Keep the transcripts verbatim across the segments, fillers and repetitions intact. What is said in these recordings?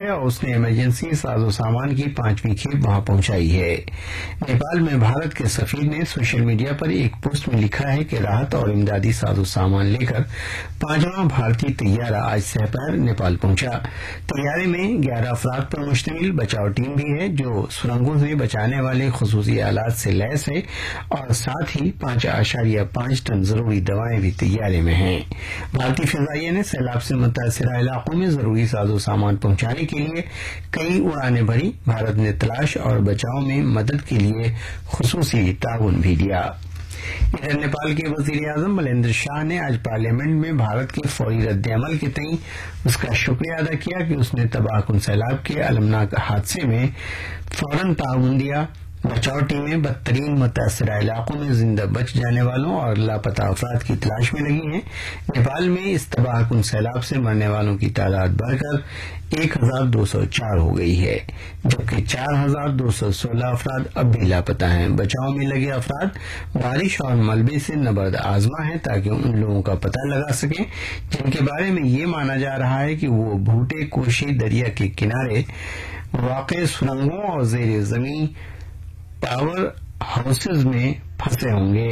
اور اس نے ایمرجنسی ساز و سامان کی پانچویں کھیپ وہاں پہنچائی ہے۔ نیپال میں بھارت کے سفیر نے سوشل میڈیا پر ایک پوسٹ میں لکھا ہے کہ راحت اور امدادی ساز و سامان لے کر پانچواں بھارتی طیارہ آج سحپہر نیپال پہنچا۔ طیارے میں گیارہ افراد پر مشتمل بچاؤ ٹیم بھی ہے جو سرنگوں سے بچانے والے خصوصی آلات سے لیس ہے، اور ساتھ ہی پانچ اشاریہ پانچ ٹن ضروری دوائیں بھی طیارے میں ہیں۔ بھارتی فضائیہ نے سیلاب سے متاثرہ علاقوں میں ضروری ساز و سامان پہنچانے کے لیے کئی اڑانیں بھری۔ بھارت نے تلاش اور بچاؤ میں مدد کے لیے خصوصی تعاون بھی دیا۔ ادھر نیپال کے وزیر اعظم ملیندر شاہ نے آج پارلیمنٹ میں بھارت کے فوری رد عمل کے تئیں اس کا شکریہ ادا کیا کہ اس نے تباہ کن سیلاب کے المناک حادثے میں فوراً تعاون دیا۔ بچاؤ ٹیمیں بدترین متاثرہ علاقوں میں زندہ بچ جانے والوں اور لاپتہ افراد کی تلاش میں لگی ہیں۔ نیپال میں اس تباہ کن سیلاب سے مرنے والوں کی تعداد بڑھ کر ایک ہزار دو سو چار ہو گئی ہے، جبکہ چار ہزار دو سو سولہ افراد اب بھی لاپتہ ہیں۔ بچاؤ میں لگے افراد بارش اور ملبے سے نبرد آزما ہیں تاکہ ان لوگوں کا پتہ لگا سکیں جن کے بارے میں یہ مانا جا رہا ہے کہ وہ بھوٹے کوشی دریا کے کنارے واقع سرنگوں اور زیر زمین پاور ہاؤسز میں پھنسے ہوں گے۔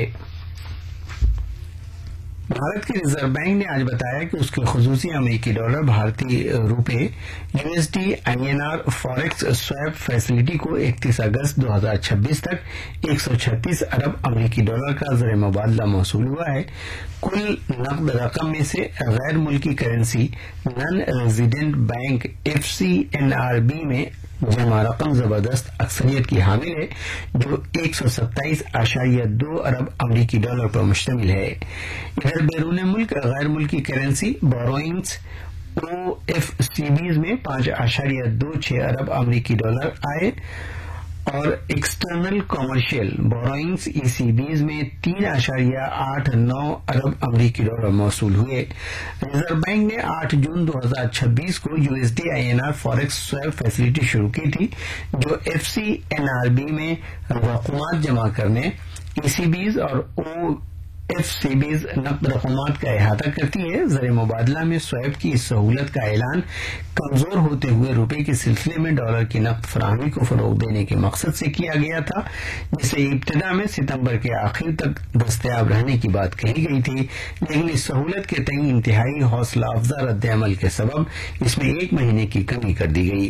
بھارت کے ریزرو بینک نے آج بتایا کہ اس کے خصوصی امریکی ڈالر بھارتی روپے U S D I N are forex sweep facility کو اکتیس اگست دو ہزار چھبیس تک ایک سو چھتیس ارب امریکی ڈالر کا زر مبادلہ موصول ہوا ہے۔ کل نقد رقم میں سے غیر ملکی currency non resident bank F C N are be میں جمع رقم زبردست اکثریت کی حامل ہے، جو ایک سو ستائیس اشاریہ دو ارب امریکی ڈالر پر مشتمل ہے۔ ادھر بیرون ملک غیر ملکی currency borrowings O F C بیز میں پانچ اشاریہ دو چھ ارب امریکی ڈالر آئے اور ایکسٹرنل کامرشل بوروئنگز ای سی بیز میں تین اشاریہ آٹھ نو ارب امریکی ڈالر موصول ہوئے۔ ریزرو بینک نے آٹھ جون دو ہزار چھبیس کو U S D I N are forex sweep facility شروع کی تھی، جو F C N are be میں رقومات جمع کرنے، ای سی بیز اور او ایف سی بیز نقد رقومات کا احاطہ کرتی ہے۔ زر مبادلہ میں سویپ کی اس سہولت کا اعلان کمزور ہوتے ہوئے روپے کے سلسلے میں ڈالر کی نقد فراہمی کو فروغ دینے کے مقصد سے کیا گیا تھا، جسے ابتدا میں ستمبر کے آخر تک دستیاب رہنے کی بات کہی گئی تھی، لیکن اس سہولت کے تئیں انتہائی حوصلہ افزا رد عمل کے سبب اس میں ایک مہینے کی کمی کر دی گئی۔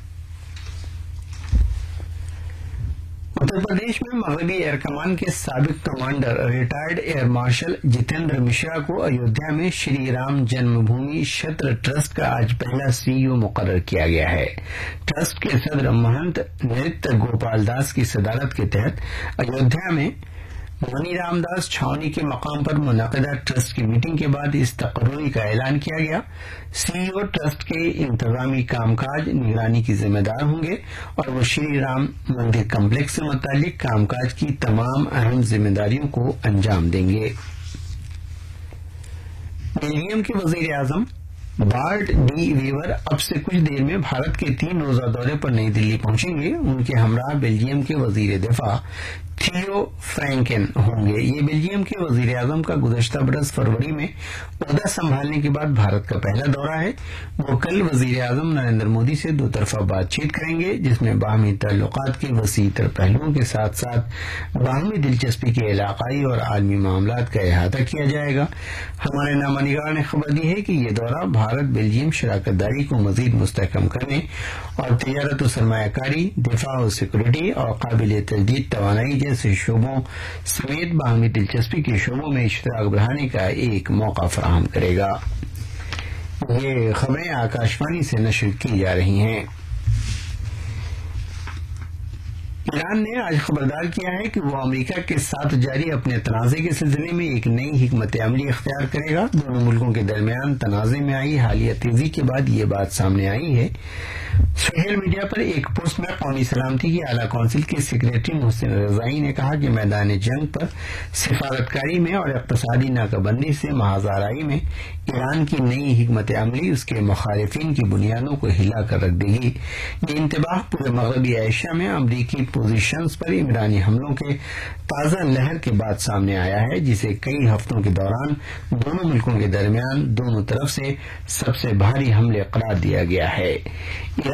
اتر پردیش میں مغربی ایئر کمان کے سابق commander retired air marshal Jitendra Mishra کو ایودھیا میں شری رام جنم بھومی شتر ٹرسٹ کا آج پہلا سی ای او مقرر کیا گیا ہے۔ ٹرسٹ کے صدر مہنت نرتیہ گوپال داس کی صدارت کے تحت ایودھیا میں منی رام داس چھاونی کے مقام پر منعقدہ ٹرسٹ کی میٹنگ کے بعد اس تقرری کا اعلان کیا گیا۔ سی ای او ٹرسٹ کے انتظامی کام کاج نگرانی کی ذمہ دار ہوں گے اور وہ شری رام مندر کمپلیکس سے متعلق کام کاج کی تمام اہم ذمہ داریوں کو انجام دیں گے۔ بیلجیم کے وزیر اعظم بارٹ ڈی ویور اب سے کچھ دیر میں بھارت کے تین روزہ دورے پر نئی دلی پہنچیں گے۔ ان کے ہمراہ بیلجیم کے وزیر دفاع تھیو فرینکن ہوں گے۔ یہ بیلجیم کے وزیر اعظم کا گزشتہ برس فروری میں عہدہ سنبھالنے کے بعد بھارت کا پہلا دورہ ہے۔ وہ کل وزیر اعظم نریندر مودی سے دو طرفہ بات چیت کریں گے، جس میں باہمی تعلقات کے وسیع تر پہلوؤں کے ساتھ ساتھ باہمی دلچسپی کے علاقائی اور عالمی معاملات کا احاطہ کیا جائے گا۔ ہمارے نامہ نگار نے خبر دی ہے کہ یہ دورہ بھارت بیلجیم شراکت داری کو مزید مستحکم کرنے اور تجارت و سرمایہ کاری، دفاع و سیکورٹی اور قابل تجدید توانائی جیسے شعبوں سمیت باہمی دلچسپی کے شعبوں میں اشتراک بڑھانے کا ایک موقع فراہم کرے گا۔ یہ خبریں آکاشوانی سے نشر کی جا رہی ہیں۔ ایران نے آج خبردار کیا ہے کہ وہ امریکہ کے ساتھ جاری اپنے تنازع کے سلسلے میں ایک نئی حکمت عملی اختیار کرے گا۔ دونوں ملکوں کے درمیان تنازع میں آئی حالیہ تیزی کے بعد یہ بات سامنے آئی ہے۔ سوشل میڈیا پر ایک پوسٹ میں قومی سلامتی کی اعلیٰ کونسل کے سیکریٹری محسن رضائی نے کہا کہ میدان جنگ پر سفارتکاری میں اور اقتصادی ناکہ بندی سے محاذ آرائی میں ایران کی نئی حکمت عملی اس کے مخالفین کی بنیادوں کو ہلا کر رکھ دے گی۔ یہ انتباہ پورے مغربی ایشیا میں امریکی پوزیشنز پر عمرانی حملوں کے تازہ لہر کے بعد سامنے آیا ہے، جسے کئی ہفتوں کے دوران دونوں ملکوں کے درمیان دونوں طرف سے سب سے بھاری حملے قرار دیا گیا ہے۔